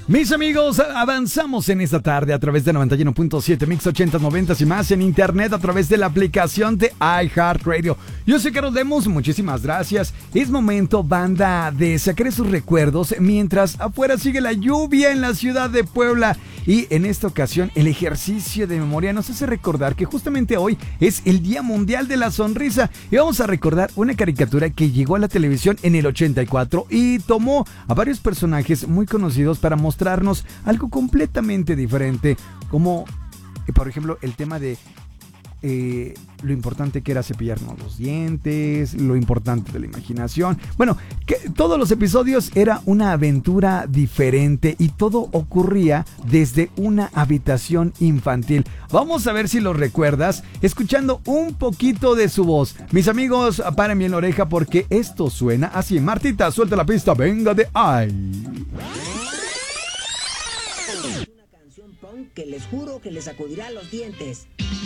Mis amigos, avanzamos en esta tarde a través de 91.7 Mix 80 90 y más en internet a través de la aplicación de iHeartRadio. Yo soy Carlos Lemus, muchísimas gracias. Es momento, banda, de sacar esos recuerdos mientras afuera sigue la lluvia en la ciudad de Puebla. Y en esta ocasión, el ejercicio de memoria nos hace recordar que justamente hoy es el Día Mundial de la Sonrisa. Y vamos a recordar una caricatura que llegó a la televisión en el 84 y tomó a varios personajes muy conocidos para mostrarnos algo completamente diferente, como por ejemplo el tema de lo importante que era cepillarnos los dientes, lo importante de la imaginación. Bueno, que todos los episodios era una aventura diferente y todo ocurría desde una habitación infantil. Vamos a ver si lo recuerdas escuchando un poquito de su voz. Mis amigos, paren bien la oreja porque esto suena así. Martita, suelta la pista, venga de ahí. Una canción punk que les juro que les sacudirá los dientes.